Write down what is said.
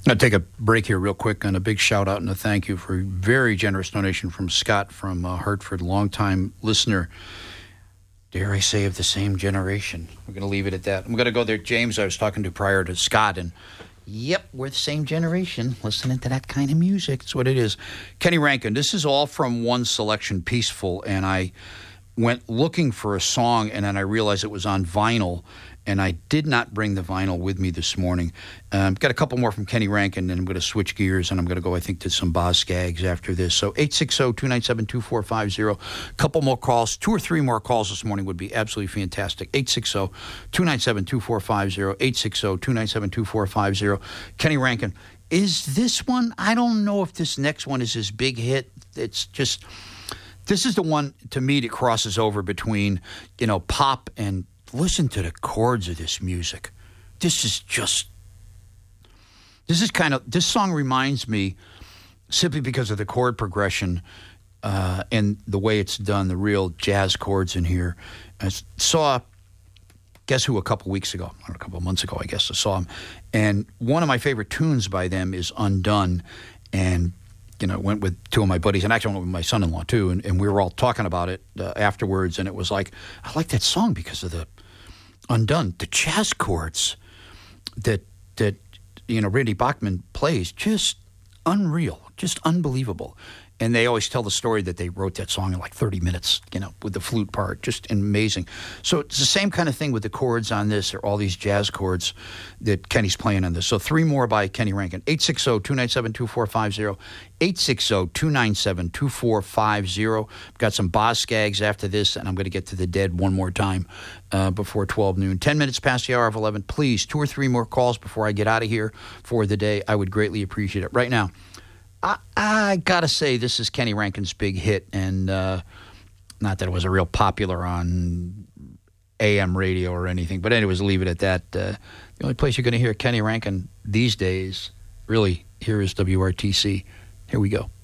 I'll take a break here real quick, and a big shout out and a thank you for a very generous donation from Scott from Hartford, longtime listener. Dare I say, of the same generation. We're going to leave it at that. I'm going to go there. James, I was talking to prior to Scott, and yep, we're the same generation listening to that kind of music. That's what it is. Kenny Rankin, this is all from one selection, Peaceful, and I went looking for a song, and then I realized it was on vinyl, and I did not bring the vinyl with me this morning. Got a couple more from Kenny Rankin, and I'm going to switch gears, and I'm going to go, I think, to some Boz Scaggs after this. So 860-297-2450. A couple more calls, 2 or 3 more calls this morning would be absolutely fantastic. 860-297-2450, 860-297-2450. Kenny Rankin. Is this one? I don't know if this next one is his big hit. It's just, this is the one, to me, that crosses over between, pop and listen to the chords of this music. This song reminds me, simply because of the chord progression and the way it's done, the real jazz chords in here. I saw Guess Who a couple weeks ago, or a couple of months ago, I guess I saw him. And one of my favorite tunes by them is Undone. And went with 2 of my buddies, and actually I went with my son-in-law too, and we were all talking about it afterwards, and it was like, I like that song because of the Undone, the jazz chords that Randy Bachman plays, just unreal, just unbelievable. And they always tell the story that they wrote that song in like 30 minutes, with the flute part, just amazing. So it's the same kind of thing with the chords on this, or all these jazz chords that Kenny's playing on this. So 3 more by Kenny Rankin. 860-297-2450, 860-297-2450. Got some Boz Scaggs after this, and I'm going to get to the Dead one more time before 12 noon. 10 minutes past the hour of 11. Please, 2 or 3 more calls before I get out of here for the day. I would greatly appreciate it. Right now, I got to say, this is Kenny Rankin's big hit, and not that it was a real popular on AM radio or anything, but anyways, leave it at that. The only place you're going to hear Kenny Rankin these days, really, here is WRTC. Here we go.